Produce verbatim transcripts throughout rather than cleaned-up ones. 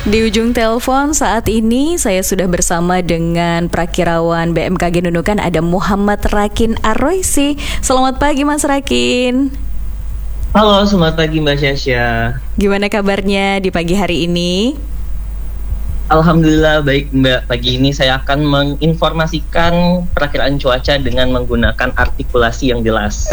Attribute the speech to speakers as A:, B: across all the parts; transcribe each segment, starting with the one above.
A: Di ujung telepon saat ini saya sudah bersama dengan Prakirawan B M K G Nunukan, ada Muhammad Rakin Aroisi. Selamat pagi Mas Rakin.
B: Halo, selamat pagi Mbak Syasya.
A: Gimana kabarnya di pagi hari ini?
B: Alhamdulillah baik Mbak. Pagi ini saya akan menginformasikan perakiraan cuaca dengan menggunakan artikulasi yang jelas.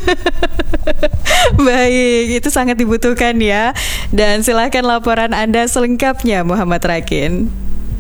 A: Baik, itu sangat dibutuhkan ya. Dan silahkan laporan Anda selengkapnya Muhammad Rakin.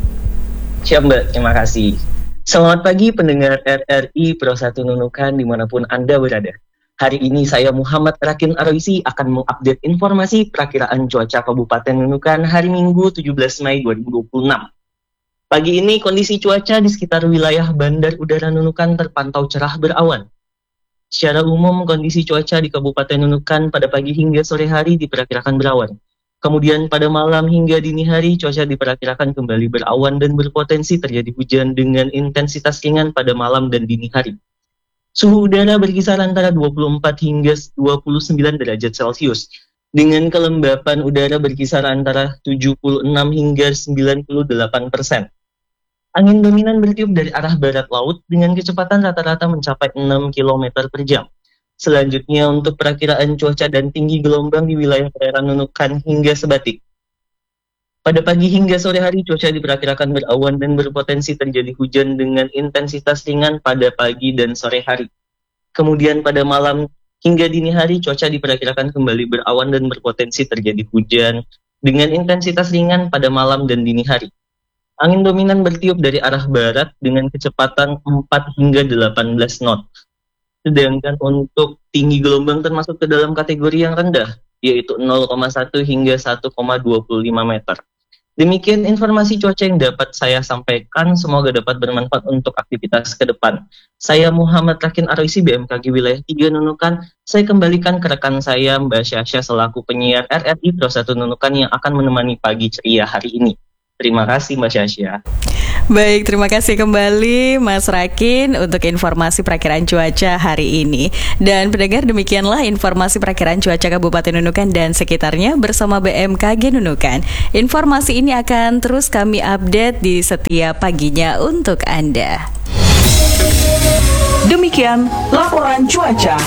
B: Siap Mbak, terima kasih. Selamat pagi pendengar R R I Pro satu Nunukan dimanapun Anda berada. Hari ini saya Muhammad Rakin Aroisi akan mengupdate informasi perakiraan cuaca Kabupaten Nunukan hari Minggu tujuh belas Mei dua ribu dua puluh enam. Pagi ini kondisi cuaca di sekitar wilayah Bandar Udara Nunukan terpantau cerah berawan. Secara umum kondisi cuaca di Kabupaten Nunukan pada pagi hingga sore hari diperkirakan berawan. Kemudian pada malam hingga dini hari cuaca diperkirakan kembali berawan dan berpotensi terjadi hujan dengan intensitas ringan pada malam dan dini hari. Suhu udara berkisar antara dua puluh empat hingga dua puluh sembilan derajat Celcius, dengan kelembapan udara berkisar antara tujuh puluh enam hingga sembilan puluh delapan persen. Angin dominan bertiup dari arah barat laut dengan kecepatan rata-rata mencapai enam kilometer per jam. Selanjutnya untuk perakiraan cuaca dan tinggi gelombang di wilayah perairan Nunukan hingga Sebatik. Pada pagi hingga sore hari cuaca diperkirakan berawan dan berpotensi terjadi hujan dengan intensitas ringan pada pagi dan sore hari. Kemudian pada malam hingga dini hari cuaca diperkirakan kembali berawan dan berpotensi terjadi hujan dengan intensitas ringan pada malam dan dini hari. Angin dominan bertiup dari arah barat dengan kecepatan empat hingga delapan belas knot. Sedangkan untuk tinggi gelombang termasuk ke dalam kategori yang rendah, yaitu nol koma satu hingga satu koma dua lima meter. Demikian informasi cuaca yang dapat saya sampaikan, semoga dapat bermanfaat untuk aktivitas ke depan. Saya Muhammad Rakin Aroisi B M K G Wilayah tiga Nunukan. Saya kembalikan ke rekan saya Mbak Syasya selaku penyiar R R I Pro satu Nunukan yang akan menemani pagi ceria hari ini. Terima kasih Mbak Syasya.
A: Baik, terima kasih kembali Mas Rakin untuk informasi perakiraan cuaca hari ini. Dan pendengar, demikianlah informasi perakiraan cuaca Kabupaten Nunukan dan sekitarnya bersama B M K G Nunukan. Informasi ini akan terus kami update di setiap paginya untuk Anda.
C: Demikian laporan cuaca.